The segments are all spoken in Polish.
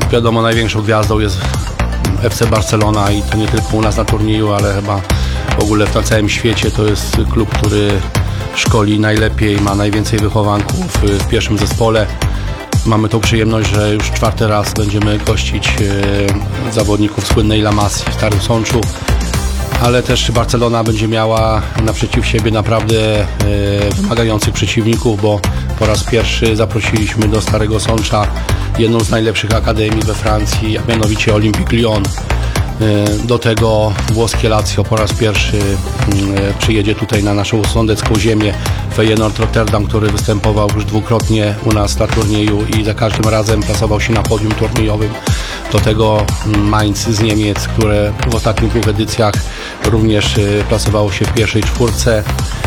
Wiadomo, największą gwiazdą jest FC Barcelona i to nie tylko u nas na turnieju, ale chyba w ogóle na całym świecie. To jest klub, który szkoli najlepiej, ma najwięcej wychowanków w pierwszym zespole. Mamy tą przyjemność, że już 4. raz będziemy gościć zawodników słynnej La Masii w Starym Sączu, ale też Barcelona będzie miała naprzeciw siebie naprawdę wymagających przeciwników, bo po raz pierwszy zaprosiliśmy do Starego Sącza jedną z najlepszych akademii we Francji, a mianowicie Olympique Lyon. Do tego włoskie Lazio po raz pierwszy przyjedzie tutaj na naszą sądecką ziemię. Feyenoord Rotterdam, który występował już dwukrotnie u nas na turnieju i za każdym razem plasował się na podium turniejowym. Do tego Mainz z Niemiec, które w ostatnich 2 edycjach również plasowało się w pierwszej 4.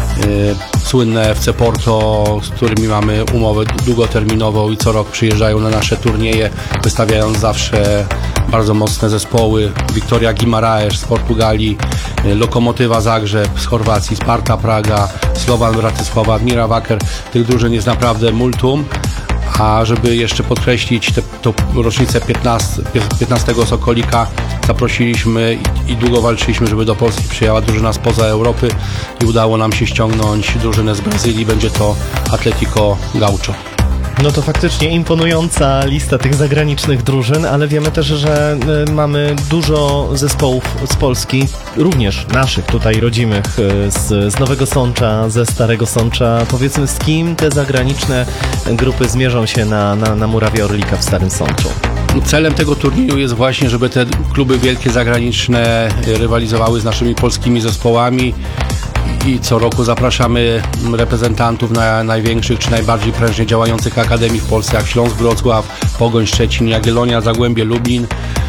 Słynne FC Porto, z którymi mamy umowę długoterminową i co rok przyjeżdżają na nasze turnieje, wystawiając zawsze bardzo mocne zespoły. Wiktoria Guimaraes z Portugalii, Lokomotywa Zagrzeb z Chorwacji, Sparta Praga, Slovan Bratysława, Admira Wacker. Tych drużyn jest naprawdę multum. A żeby jeszcze podkreślić tę rocznicę 15 Sokolika, zaprosiliśmy i długo walczyliśmy, żeby do Polski przyjechała drużyna spoza Europy i udało nam się ściągnąć drużynę z Brazylii. Będzie to Atletico Gaucho. No to faktycznie imponująca lista tych zagranicznych drużyn, ale wiemy też, że mamy dużo zespołów z Polski, również naszych tutaj rodzimych, z Nowego Sącza, ze Starego Sącza. Powiedzmy, z kim te zagraniczne grupy zmierzą się na murawie Orlika w Starym Sączu? Celem tego turnieju jest właśnie, żeby te kluby wielkie zagraniczne rywalizowały z naszymi polskimi zespołami. I co roku zapraszamy reprezentantów największych czy najbardziej prężnie działających akademii w Polsce, jak Śląsk Wrocław, Pogoń Szczecin, Jagiellonia, Zagłębie Lublin,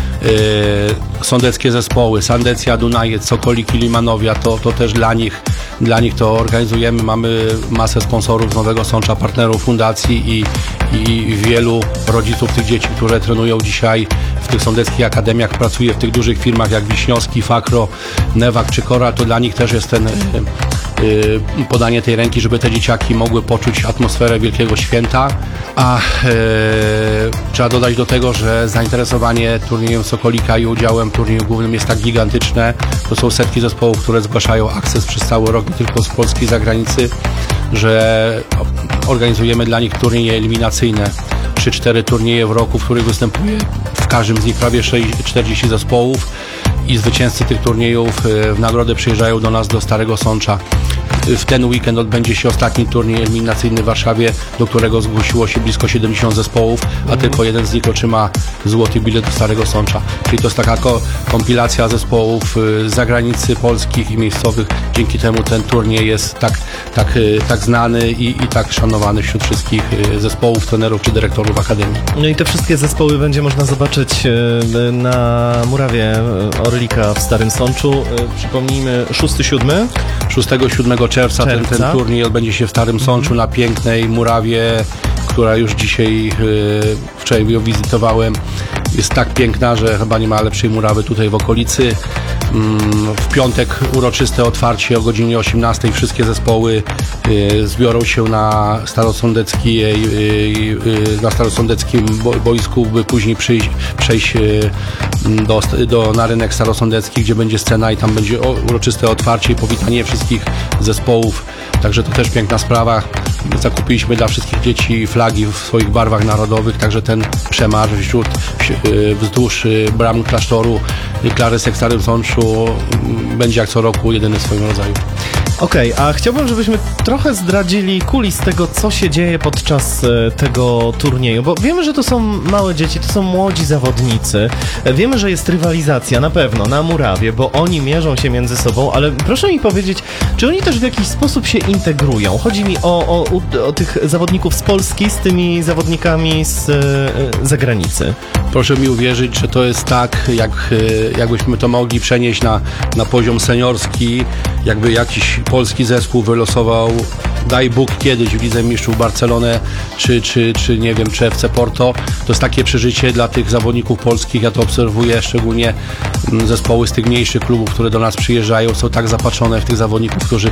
sądeckie zespoły, Sandecja, Dunajec, Sokolik i Limanowia, to też dla nich to organizujemy. Mamy masę sponsorów z Nowego Sącza, partnerów fundacji i wielu rodziców tych dzieci, które trenują dzisiaj w tych sądeckich akademiach, pracuje w tych dużych firmach jak Wiśniowski, Fakro, Newak czy Kora. To dla nich też jest ten podanie tej ręki, żeby te dzieciaki mogły poczuć atmosferę Wielkiego Święta. A trzeba dodać do tego, że zainteresowanie turniejem Sokolika i udziałem w turnieju głównym jest tak gigantyczne. To są setki zespołów, które zgłaszają akces przez cały rok, nie tylko z polskiej zagranicy, że organizujemy dla nich turnieje eliminacyjne. 3-4 turnieje w roku, w których występuje w każdym z nich prawie 40 zespołów i zwycięzcy tych turniejów w nagrodę przyjeżdżają do nas do Starego Sącza. W ten weekend odbędzie się ostatni turniej eliminacyjny w Warszawie, do którego zgłosiło się blisko 70 zespołów, a tylko jeden z nich otrzyma złoty bilet do Starego Sącza. Czyli to jest taka kompilacja zespołów z zagranicy polskich i miejscowych. Dzięki temu ten turniej jest tak znany i tak szanowany wśród wszystkich zespołów, trenerów czy dyrektorów akademii. No i te wszystkie zespoły będzie można zobaczyć na murawie Orlika w Starym Sączu. Przypomnijmy, 6-7? 6-7 czerwca ten turniej odbędzie się w Starym Sączu na pięknej murawie, która już dzisiaj, wczoraj ją wizytowałem. Jest tak piękna, że chyba nie ma lepszej murawy tutaj w okolicy. W piątek uroczyste otwarcie o godzinie 18:00. Wszystkie zespoły zbiorą się na starosądeckim boisku, by później przejść na rynek starosądecki, gdzie będzie scena i tam będzie uroczyste otwarcie i powitanie wszystkich zespołów. Także to też piękna sprawa. Zakupiliśmy dla wszystkich dzieci flagi w swoich barwach narodowych, także ten przemarsz wzdłuż bram klasztoru Klarysek w Starym Sączu będzie jak co roku jedyny w swoim rodzaju. Okej, a chciałbym, żebyśmy trochę zdradzili kulis tego, co się dzieje podczas tego turnieju, bo wiemy, że to są małe dzieci, to są młodzi zawodnicy, wiemy, że jest rywalizacja na pewno na murawie, bo oni mierzą się między sobą, ale proszę mi powiedzieć, czy oni też w jakiś sposób się integrują? Chodzi mi o tych zawodników z Polski z tymi zawodnikami z zagranicy. Proszę mi uwierzyć, że to jest tak, jakbyśmy to mogli przenieść na poziom seniorski, jakby jakiś polski zespół wylosował, daj Bóg kiedyś w Lidze Mistrzów Barcelonę, czy nie wiem, czy FC Porto. To jest takie przeżycie dla tych zawodników polskich. Ja to obserwuję, szczególnie zespoły z tych mniejszych klubów, które do nas przyjeżdżają, są tak zapatrzone w tych zawodników, którzy